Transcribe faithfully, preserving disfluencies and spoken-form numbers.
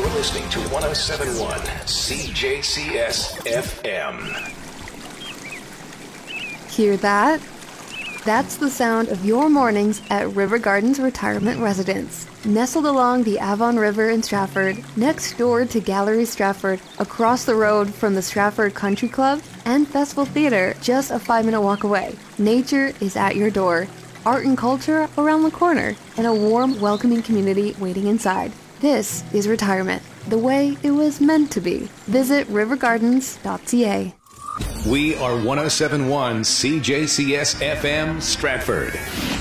You're listening to one oh seven point one C J C S F M. Hear that? That's the sound of your mornings at River Gardens Retirement Residence. Nestled along the Avon River in Stratford, next door to Gallery Stratford, across the road from the Stratford Country Club and Festival Theater, just a five-minute walk away. Nature is at your door, art and culture around the corner, and a warm, welcoming community waiting inside. This is retirement, the way it was meant to be. Visit river gardens dot c a. We are one oh seven point one C J C S F M Stratford.